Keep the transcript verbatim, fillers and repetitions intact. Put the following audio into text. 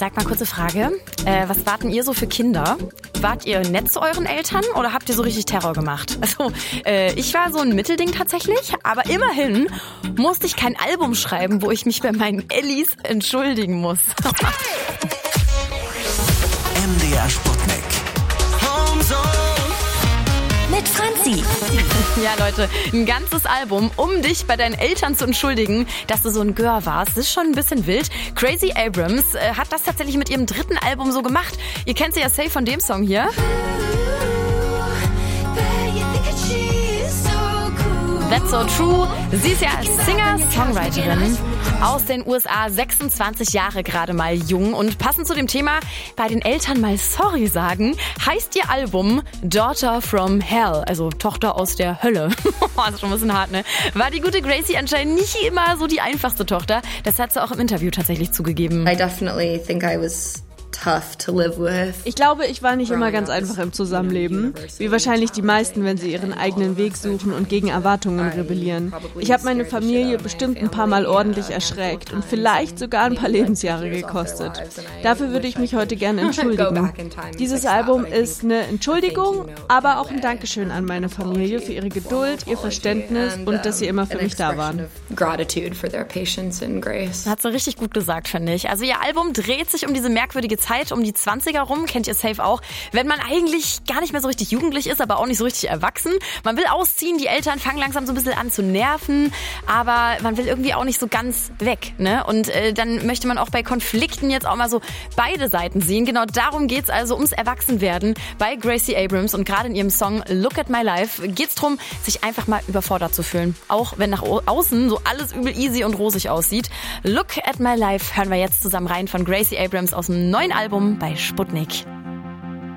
Sag mal, kurze Frage. Äh, was warten ihr so für Kinder? Wart ihr nett zu euren Eltern oder habt ihr so richtig Terror gemacht? Also, äh, ich war so ein Mittelding tatsächlich, aber immerhin musste ich kein Album schreiben, wo ich mich bei meinen Ellis entschuldigen muss. M D R Sputnik. Mit Franzi. Ja, Leute, ein ganzes Album, um dich bei deinen Eltern zu entschuldigen, dass du so ein Gör warst. Das ist schon ein bisschen wild. Crazy Abrams äh, hat das tatsächlich mit ihrem dritten Album so gemacht. Ihr kennt sie ja safe von dem Song hier. That's so true. Sie ist ja Singer-Songwriterin aus den U S A, sechsundzwanzig Jahre gerade mal jung. Und passend zu dem Thema, bei den Eltern mal sorry sagen, heißt ihr Album Daughter from Hell, also Tochter aus der Hölle. Das ist schon ein bisschen hart, ne? War die gute Gracie anscheinend nicht immer so die einfachste Tochter. Das hat sie auch im Interview tatsächlich zugegeben. I definitely think I was tough to live with. Ich glaube, ich war nicht immer ganz einfach im Zusammenleben, wie wahrscheinlich die meisten, wenn sie ihren eigenen Weg suchen und gegen Erwartungen rebellieren. Ich habe meine Familie bestimmt ein paar Mal ordentlich erschreckt und vielleicht sogar ein paar Lebensjahre gekostet. Dafür würde ich mich heute gerne entschuldigen. Dieses Album ist eine Entschuldigung, aber auch ein Dankeschön an meine Familie für ihre Geduld, ihr Verständnis und dass sie immer für mich da waren. Hat sie richtig gut gesagt, finde ich. Also ihr Album dreht sich um diese merkwürdige Zeit, um die zwanziger rum, kennt ihr safe auch, wenn man eigentlich gar nicht mehr so richtig jugendlich ist, aber auch nicht so richtig erwachsen. Man will ausziehen, die Eltern fangen langsam so ein bisschen an zu nerven, aber man will irgendwie auch nicht so ganz weg, ne? Und äh, dann möchte man auch bei Konflikten jetzt auch mal so beide Seiten sehen. Genau darum geht's also, ums Erwachsenwerden bei Gracie Abrams, und gerade in ihrem Song Look at My Life geht's drum, sich einfach mal überfordert zu fühlen, auch wenn nach außen so alles übel easy und rosig aussieht. Look at My Life hören wir jetzt zusammen rein von Gracie Abrams aus dem neuen Album bei Sputnik.